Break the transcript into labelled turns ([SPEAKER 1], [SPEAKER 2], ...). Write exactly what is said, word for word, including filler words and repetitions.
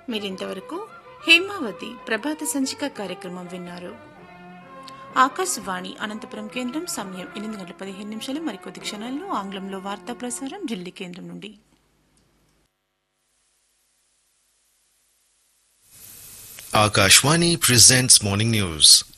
[SPEAKER 1] మీరింతవరకు హేమావతి ప్రభాత సంచిక కార్యక్రమం విన్నారు. ఆకాశవాణి అనంతపురం కేంద్రం. సమయం ఎనిమిది గంటల పదిహేను నిమిషాలు. మరికొద్ది క్షణాల్లో ఆంగ్లంలో వార్తా ప్రసారం ఢిల్లీ కేంద్రం నుండి.
[SPEAKER 2] Akashwani presents morning news.